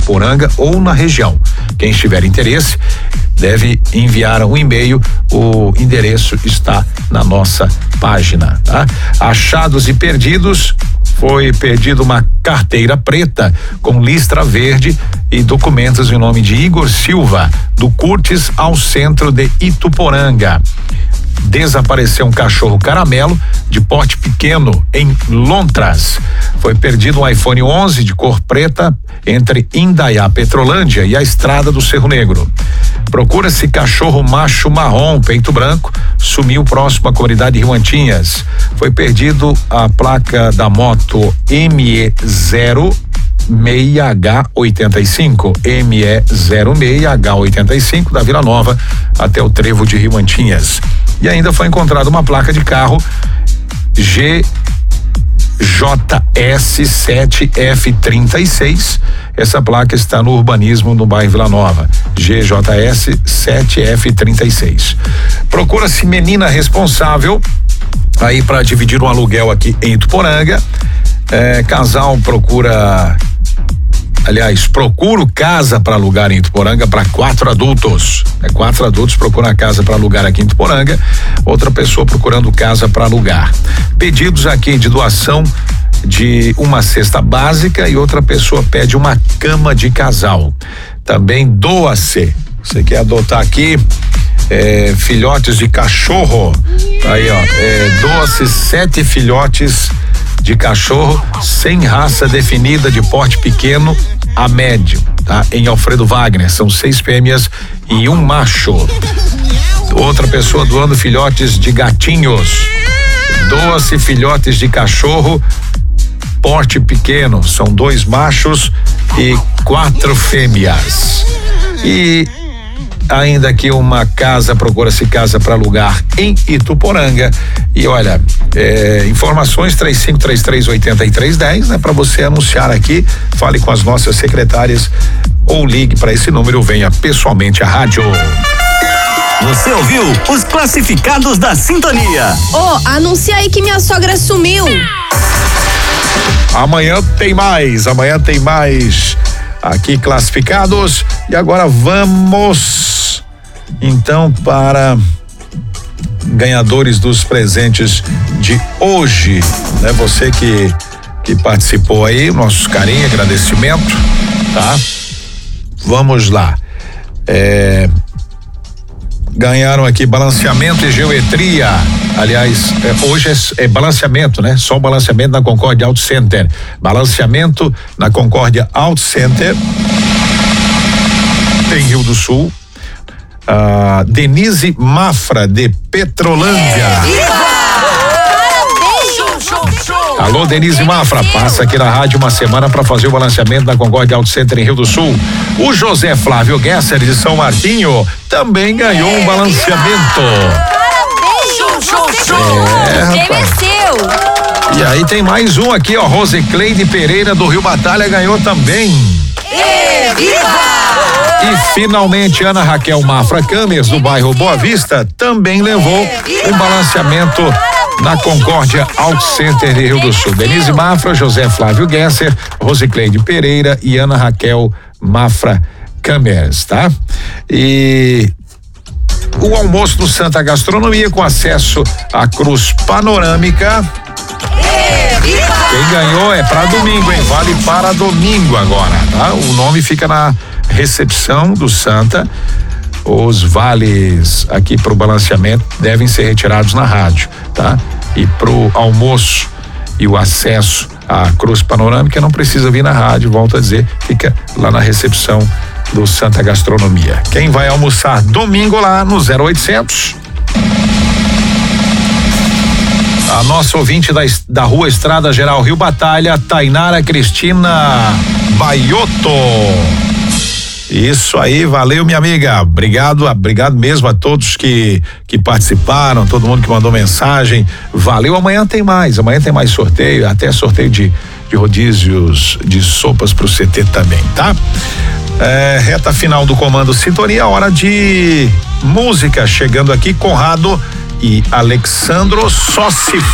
Ituporanga ou na região. Quem tiver interesse deve enviar um e-mail, o endereço está na nossa página, tá? Achados e perdidos. Foi perdida uma carteira preta com listra verde e documentos em nome de Igor Silva, do Curtis ao centro de Ituporanga. Desapareceu um cachorro caramelo de porte pequeno em Lontras. Foi perdido um iPhone 11 de cor preta entre Indaiá, Petrolândia e a estrada do Cerro Negro. Procura-se cachorro macho marrom, peito branco, sumiu próximo à comunidade Rio Antinhas. Foi perdido a placa da moto ME06H85 da Vila Nova até o trevo de Rio Antinhas. E ainda foi encontrada uma placa de carro GJS7F36. Essa placa está no urbanismo no bairro Vila Nova. GJS7F36. Procura-se menina responsável aí para dividir um aluguel aqui em Ituporanga. Casal procura casa para alugar em Ituporanga para 4 adultos. 4 adultos procuram a casa para alugar aqui em Ituporanga. Outra pessoa procurando casa para alugar. Pedidos aqui de doação de uma cesta básica e outra pessoa pede uma cama de casal. Também doa-se. Você quer adotar aqui filhotes de cachorro? Aí, ó. Doa-se 7 filhotes de cachorro sem raça definida, de porte pequeno a médio, tá? Em Alfredo Wagner, são 6 fêmeas e um macho. Outra pessoa doando filhotes de gatinhos. Doa-se filhotes de cachorro porte pequeno, são 2 machos e 4 fêmeas. E ainda aqui uma casa, procura-se casa para alugar em Ituporanga. E olha, informações 3533-8310, né? Para você anunciar aqui, fale com as nossas secretárias ou ligue para esse número, venha pessoalmente à rádio. Você ouviu os classificados da sintonia. Anuncia aí que minha sogra sumiu. Amanhã tem mais aqui classificados. E agora vamos então para ganhadores dos presentes de hoje, né? Você que participou aí, nosso carinho, agradecimento, tá? Vamos lá. Ganharam aqui balanceamento e geometria. Aliás, hoje é balanceamento, né? Só o balanceamento na Concórdia Auto Center. Balanceamento na Concórdia Auto Center. Tem Rio do Sul. Denise Mafra, de Petrolândia. Alô, Denise Mafra, passa aqui na rádio uma semana para fazer o balanceamento da Concórdia Auto Center em Rio do Sul. O José Flávio Gesser, de São Martinho, também ganhou um balanceamento. Rapaz. E aí tem mais um aqui, ó, Rosicleide Pereira, do Rio Batalha, ganhou também. E finalmente Ana Raquel Mafra Cames, do bairro Boa Vista, também levou um balanceamento na Concórdia Auto Center de Rio do Sul. Denise Mafra, José Flávio Gesser, Rosicleide Pereira e Ana Raquel Mafra Cames, tá? E o almoço do Santa Gastronomia com acesso à cruz panorâmica. Quem ganhou é para domingo, hein? Vale para domingo agora, tá? O nome fica na recepção do Santa. Os vales aqui pro balanceamento devem ser retirados na rádio, tá? E pro almoço e o acesso à cruz panorâmica não precisa vir na rádio, volto a dizer, fica lá na recepção do Santa Gastronomia. Quem vai almoçar domingo lá no 0800? A nossa ouvinte da Rua Estrada Geral Rio Batalha, Tainara Cristina Baiotto. Isso aí, valeu, minha amiga. Obrigado mesmo a todos que participaram, todo mundo que mandou mensagem. Valeu, amanhã tem mais sorteio, até sorteio de rodízios de sopas pro CT também, tá? Reta final do Comando Sintonia, hora de música chegando aqui, Conrado e Alexandro, só se